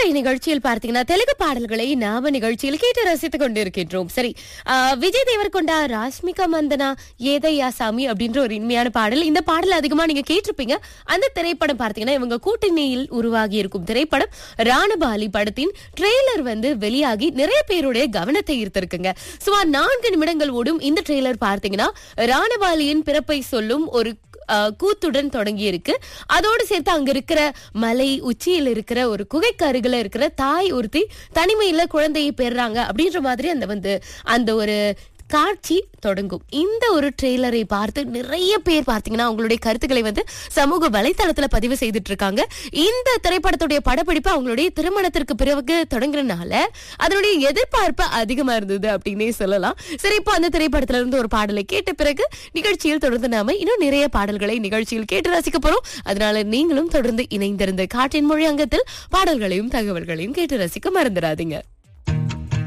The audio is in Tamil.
இன்றைய நிகழ்ச்சியில் பார்த்தீங்கன்னா தெலுங்கு பாடல்களை நாம நிகழ்ச்சியில் கேட்டு ரசித்துக் கொண்டிருக்கின்றோம். சரி, விஜய் தேவரகொண்டா, ராஷ்மிகா மந்தனா, ஏதையா சாமி அப்படின்ற ஒரு இனிமையான பாடல். இந்த பாடல் அதிகமா நீங்க கேட்டிருப்பீங்க. அந்த திரைப்படம் பார்த்தீங்கன்னா இவங்க கூட்டணியில் உருவாகி இருக்கும் திரைப்படம் ராணபாலி படத்தின் ட்ரெய்லர் வெளியாகி நிறைய பேருடைய கவனத்தை ஈர்த்திருக்குங்க. சுமார் 4 நிமிடங்கள் ஓடும் இந்த ட்ரெய்லர் பார்த்தீங்கன்னா ராணபாலியின் பிறப்பை சொல்லும் ஒரு கூத்துடன் தொடங்கி இருக்கு. அதோடு சேர்த்து அங்க இருக்கிற மலை உச்சியில் இருக்கிற ஒரு குகைக்கு அருகில இருக்கிற தாய் ஒருத்தி தனிமையில குழந்தையை பெறாங்க அப்படின்ற மாதிரி அந்த ஒரு காட்சி தொடங்கும். இந்த ஒரு ட்ரெய்லரை பார்த்து நிறைய பேர் பார்த்தீங்கன்னா அவங்களுடைய கருத்துக்களை சமூக வலைத்தளத்துல பதிவு செய்துட்டு இருக்காங்க. இந்த திரைப்படத்துடைய படப்பிடிப்பு அவங்களுடைய திருமணத்திற்கு பிறகு தொடங்குறதுனால அதனுடைய எதிர்பார்ப்பு அதிகமா இருந்தது அப்படின்னே சொல்லலாம். சரி, இப்போ அந்த திரைப்படத்துல இருந்து ஒரு பாடலை கேட்ட பிறகு நிகழ்ச்சியில் தொடர்ந்து நாம இன்னும் நிறைய பாடல்களை நிகழ்ச்சியில் கேட்டு ரசிக்க போறோம். அதனால நீங்களும் தொடர்ந்து இணைந்திருந்த காற்றின் மொழி அங்கத்தில் பாடல்களையும் தகவல்களையும் கேட்டு ரசிக்க மறந்துடாதீங்க.